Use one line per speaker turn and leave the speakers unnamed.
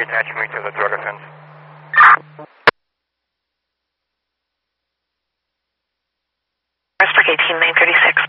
attaching me to the drug offense.
Westbrook 18936.